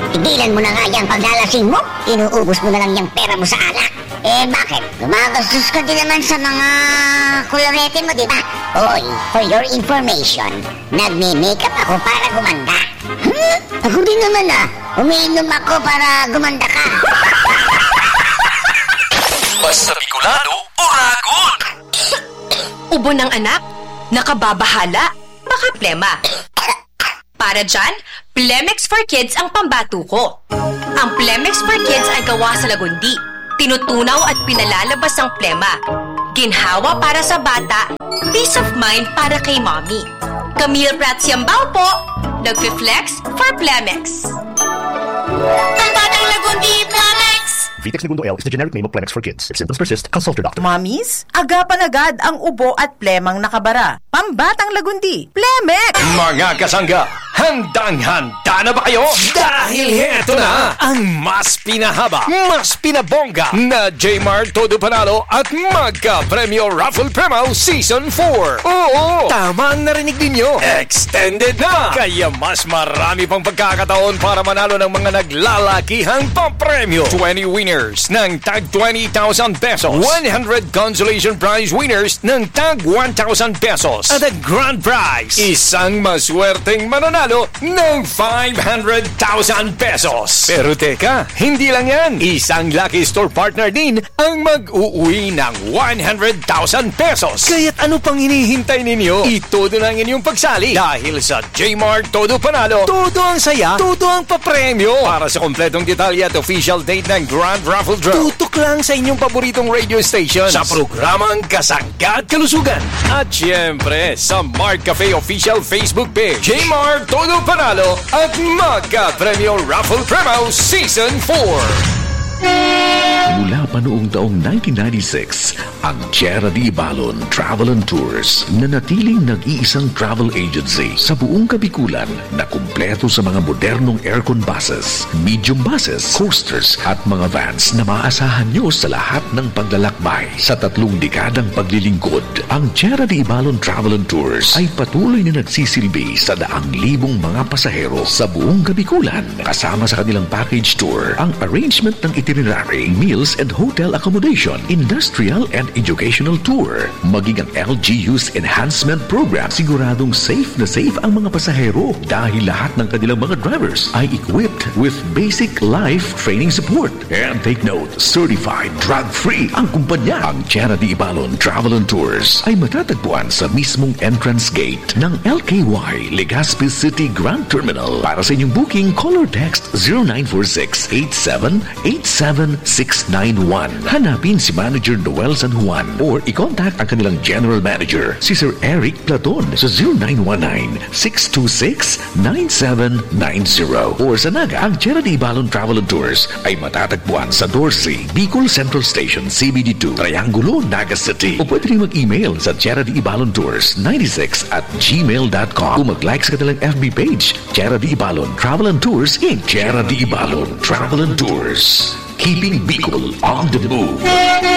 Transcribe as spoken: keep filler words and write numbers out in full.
tigilan mo na nga yung paglalasing mo. Inuubos mo na lang yung pera mo sa alak. Eh, bakit? Gumagastos ka din naman sa mga kolorete mo, di ba? Oy, for your information, nagme-makeup ako para gumanda. Huh? Ako din naman ah. Umiinom ako para gumanda ka. Basta Bicolano, uragon! Ubo ng anak? Nakababahala? Baka plema. Para dyan, Plemex for Kids ang pambato ko. Ang Plemex for Kids ay gawa sa lagundi. Tinutunaw at pinalalabas ang plema. Ginhawa para sa bata, peace of mind para kay mommy. Camille Prats Yambao po, nagfi-flex for Plemex. Pambatang lagundi, Plemex! Vitex Segundo L is the generic name of Plemex for kids. If symptoms persist, consult your doctor. Mommies, agapan agad ang ubo at plemang nakabara. Pambatang lagundi, Plemex! Mga kasangga, handang-handa na ba kayo? Dahil heto na ang mas pinahaba, mas pinabongga na J-Mart Todo Panalo at Magka Premyo Raffle Premo Season four. Oo, tama ang narinig ninyo. Extended na! Kaya mas marami pang pagkakataon para manalo ng mga naglalakihang pampremyo. twenty winners ng tag twenty thousand pesos. one hundred consolation prize winners ng tag one thousand pesos. At ang grand prize, isang maswerteng mananalo ng five hundred thousand pesos. Pero teka, hindi lang yan. Isang Lucky Store partner din ang mag-uuwi ng one hundred thousand pesos. Kaya't ano pang hinihintay ninyo? Itodo na ang inyong pagsali dahil sa J-Mart Todo Panalo, todo ang saya, todo ang papremyo. Para sa kompletong detalye at official date ng Grand Raffle Draw, tutok lang sa inyong paboritong radio stations sa programang Kasangga at Kalusugan. At syempre, sa Mart Cafe official Facebook page, J-Mart Todo Panalo at Magka Premyo Raffle Premo Season four. Mula pa noong taong nineteen ninety-six, ang Tierra de Ibalon Travel and Tours na natiling nag-iisang travel agency sa buong Kabikulan na kumpleto sa mga modernong aircon buses, medium buses, coasters at mga vans na maaasahan nyo sa lahat ng paglalakbay. Sa tatlong dekadang paglilingkod, ang Tierra de Ibalon Travel and Tours ay patuloy na nagsisilbi sa daang libong mga pasahero sa buong Kabikulan. Kasama sa kanilang package tour, ang arrangement ng itinerary, meals and hotel accommodation, industrial and educational tour, maging ang L G U's enhancement program. Siguradong safe na safe ang mga pasahero dahil lahat ng kanilang mga drivers ay equipped with basic life training support. And take note, certified drug-free ang kumpanya. Ang Tierra de Ibalon Travel and Tours ay matatagpuan sa mismong entrance gate ng L K Y Legazpi City Grand Terminal. Para sa inyong booking, call or text zero nine four six, eight seven eight seven six nine one. Hanapin si Manager Noel San Juan or i-contact ang kanilang General Manager, si Sir Eric Platon sa zero nine one nine, six two six, nine seven nine zero. Or sa Naga, ang Tierra de Ibalon Travel and Tours ay matatagpuan sa Dorsey, Bicol Central Station, C B D two, Triangulo, Naga City. O pwede rin mag-email sa Tierra de Ibalon Tours ninety-six at gmail dot com o mag-like sa kanilang F B page, Tierra de Ibalon Travel and Tours Incorporated. Tierra de Ibalon Travel and Tours, keeping Bicol on the move.